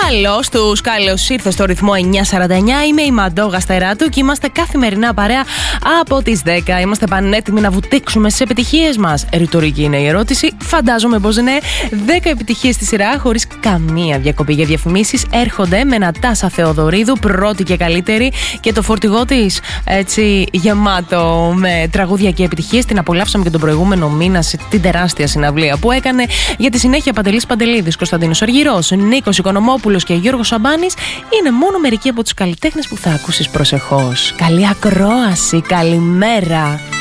Καλώς τους, καλώς ήρθε στο ρυθμό 949. Είμαι η Μαντώ Γαστεράτου και είμαστε καθημερινά παρέα από τις 10. Είμαστε πανέτοιμοι να βουτήξουμε στις επιτυχίες μας. Ρητορική είναι η ερώτηση. Φαντάζομαι πως ναι. 10 επιτυχίες στη σειρά, χωρίς καμία διακοπή για διαφημίσεις, έρχονται με Νατάσα Θεοδωρίδου, πρώτη και καλύτερη, και το φορτηγό της έτσι γεμάτο με τραγούδια και επιτυχίες. Την απολαύσαμε και τον προηγούμενο μήνα σε την τεράστια συναυλία που έκανε. Για τη συνέχεια Παντελής Παντελίδης, Κωνσταντίνος Αργυρός, Νίκος Οικονομόπουλος και Γιώργος Σαμπάνης είναι μόνο μερικοί από τους καλλιτέχνες που θα ακούσεις προσεχώς. Καλή ακρόαση, καλημέρα.